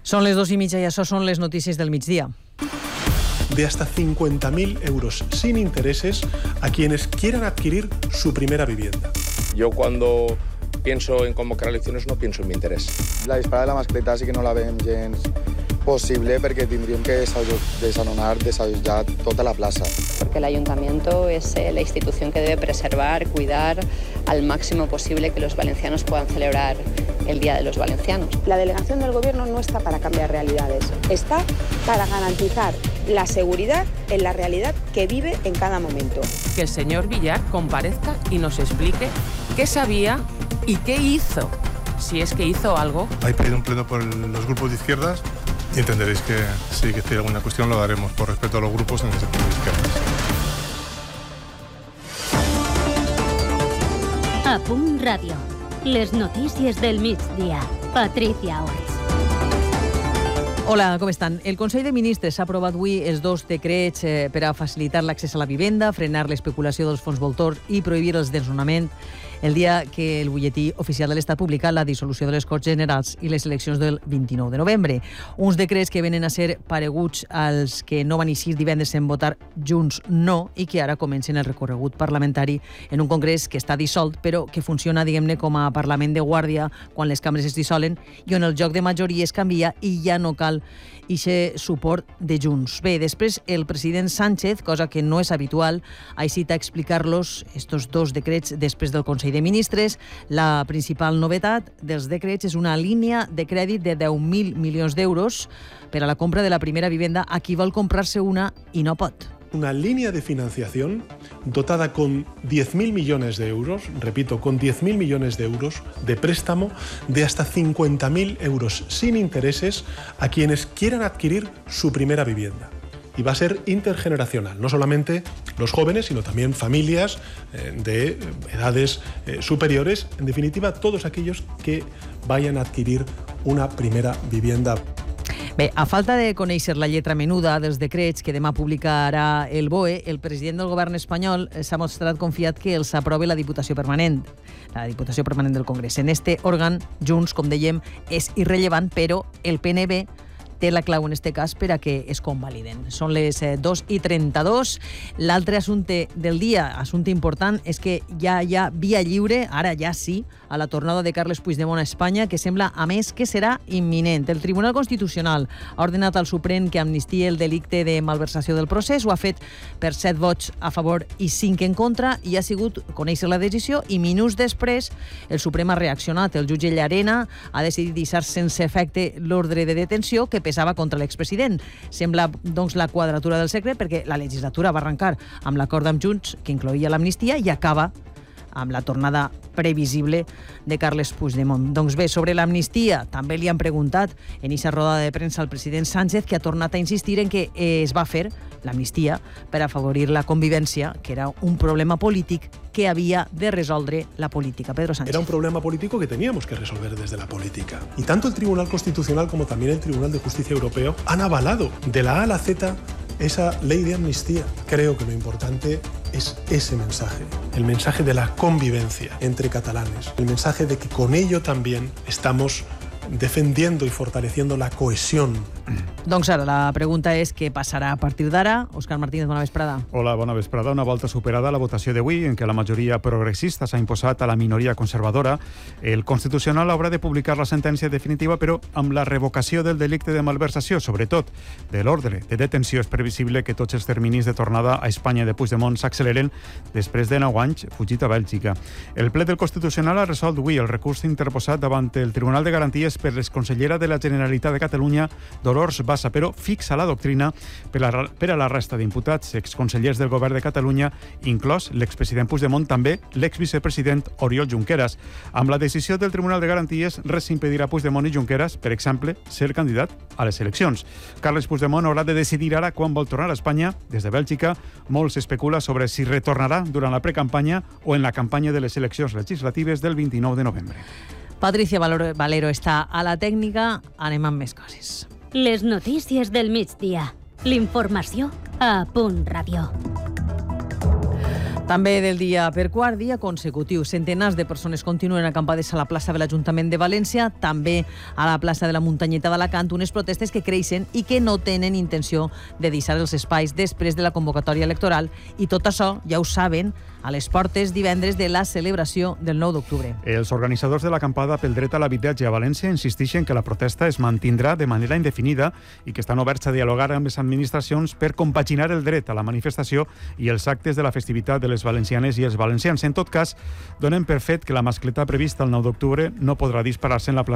Són les 2:30 i això són les notícies del migdia. De hasta 50.000 euros sin intereses a quienes quieran adquirir su primera vivienda. Yo cuando pienso en convocar elecciones no pienso en mi interés. La disparada de la mascleta sí que no la veiem gens possible perquè tindríem que desanonar, desallotjar tota la plaza. Porque el ayuntamiento es la institución que debe preservar, cuidar al máximo posible que los valencianos puedan celebrar el Día de los Valencianos. La delegación del Gobierno no está para cambiar realidades, está para garantizar la seguridad en la realidad que vive en cada momento. Que el señor Villar comparezca y nos explique qué sabía y qué hizo, si es que hizo algo. Hay pedido un pleno por los grupos de izquierdas y entenderéis que si hay que hacer alguna cuestión lo haremos por respeto a los grupos en el sector de izquierdas. A Punt Ràdio, les notícies del migdia. Patricia Orts. Hola, com estan? El Consell de Ministres ha aprovat avui els dos decrets per a facilitar l'accés a la vivenda, frenar l'especulació dels fons voltors i prohibir els desnonaments el dia que el butlletí oficial de l'Estat publica la dissolució de les Corts Generals i les eleccions del 29 de novembre. Uns decrets que venen a ser pareguts als que no van eixir divendres en votar Junts no i que ara comencen el recorregut parlamentari en un congrés que està dissolt però que funciona, diguem-ne, com a Parlament de guàrdia quan les cambres es dissolen i on el joc de majories canvia i ja no cal ixe suport de Junts. Bé, després el president Sánchez, cosa que no és habitual, ha eixit a explicar-los estos dos decrets després del Consell de Ministres. La principal novetat dels decrets és una línia de crèdit de 10.000 milions d'euros per a la compra de la primera vivenda a qui vol comprar-se una i no pot. Una línea de financiación dotada con 10.000 millones de euros, repito, con 10.000 millones de euros de préstamo de hasta 50.000 euros sin intereses a quienes quieran adquirir su primera vivienda. Y va a ser intergeneracional, no solamente los jóvenes, sino también familias de edades superiores, en definitiva, todos aquellos que vayan a adquirir una primera vivienda. Bé, a falta de conèixer la lletra menuda dels decrets que demà publicarà el BOE, el president del govern espanyol s'ha mostrat confiat que els aprove la Diputació Permanent del Congrés. En este òrgan, Junts, com dèiem, és irrellevant, però el PNB té la clau en este cas per a que es convaliden. Són les 2:32. L'altre assumpte del dia, assumpte important, és que ja hi ha via lliure, ara ja sí, a la tornada de Carles Puigdemont a Espanya, que sembla, a més, que serà imminent. El Tribunal Constitucional ha ordenat al Suprem que amnistia el delicte de malversació del procés. Ho ha fet per 7 vots a favor i 5 en contra, i ha sigut conèixer la decisió, i minuts després el Suprem ha reaccionat. El jutge Llarena ha decidit deixar sense efecte l'ordre de detenció que pesava contra l'expresident. Sembla, doncs, la quadratura del cercle perquè la legislatura va arrencar amb l'acord amb Junts, que incloïa l'amnistia, i acaba amb la tornada previsible de Carles Puigdemont. Doncs bé, sobre l'amnistia també li han preguntat en aquesta roda de premsa al president Sánchez, que ha tornat a insistir en que es va fer l'amnistia per afavorir la convivència, que era un problema polític que havia de resoldre la política. Pedro Sánchez. Era un problema político que teníamos que resolver desde la política. Y tanto el Tribunal Constitucional como también el Tribunal de Justicia Europeo han avalado de la A a la Z esa ley de amnistía. Creo que lo importante es ese mensaje, el mensaje de la convivencia entre catalanes, el mensaje de que con ello también estamos defendiendo y fortaleciendo la cohesión. Doncs ara la pregunta és què passarà a partir d'ara. Òscar Martínez, bona vesprada. Hola, bona vesprada. Una volta superada la votació d'avui, en què la majoria progressista s'ha imposat a la minoria conservadora, el Constitucional haurà de publicar la sentència definitiva, però amb la revocació del delicte de malversació, sobretot de l'ordre de detenció. És previsible que tots els terminis de tornada a Espanya de Puigdemont s'acceleren després de 9 anys fugit a Bèlgica. El ple del Constitucional ha resolt avui el recurs interposat davant el Tribunal de Garanties per l'exconsellera de la Generalitat de Catalunya, Dolors Bassa, però fixa la doctrina per a la resta d'imputats, exconsellers del govern de Catalunya, inclòs l'expresident Puigdemont, també l'exvicepresident Oriol Junqueras. Amb la decisió del Tribunal de Garanties, res impedirà a Puigdemont i Junqueras, per exemple, ser candidat a les eleccions. Carles Puigdemont haurà de decidir ara quan vol tornar a Espanya. Des de Bèlgica, molt s'especula sobre si retornarà durant la precampanya o en la campanya de les eleccions legislatives del 29 de novembre. Patricia Valero està a la tècnica. Anem amb més coses. Les notícies del migdia. L'informació a Punt Ràdio. També del dia per quart dia consecutiu. Centenars de persones continuen acampades a la plaça de l'Ajuntament de València, també a la plaça de la Muntanyeta d'Alacant, unes protestes que creixen i que no tenen intenció de deixar els espais després de la convocatòria electoral. I tot això, ja ho saben, a les portes divendres de la celebració del 9 d'octubre. Els organitzadors de l'acampada pel dret a l'habitatge a València insisteixen que la protesta es mantindrà de manera indefinida i que estan oberts a dialogar amb les administracions per compaginar el dret a la manifestació i els actes de la festivitat de les valencianes i els valencians. En tot cas, donen per fet que la mascleta prevista el 9 d'octubre no podrà disparar-se en la plaça